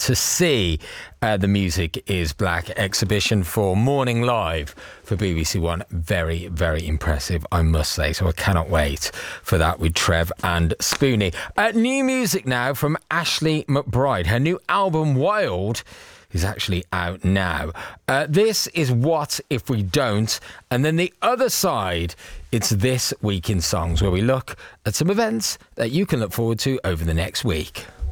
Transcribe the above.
to see the Music is Black exhibition for Morning Live for BBC One. Very, very impressive, I must say. So I cannot wait for that with Trev and Spoonie. New music now from Ashley McBryde. Her new album, Wild, is actually out now. This is What If We Don't? And then the other side, it's This Week in Songs, where we look at some events that you can look forward to over the next week.